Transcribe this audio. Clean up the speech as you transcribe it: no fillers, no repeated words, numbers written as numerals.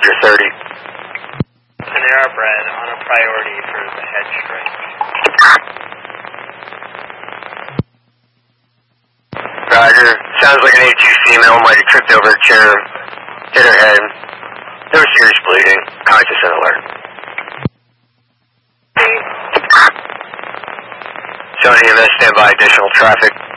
You're 30. Panera Bread on a priority for the head strike. Roger. Sounds like an A2 female might have tripped over a chair, hit her head. No serious bleeding. Conscious and alert. Sony EMS, stand by. Additional traffic.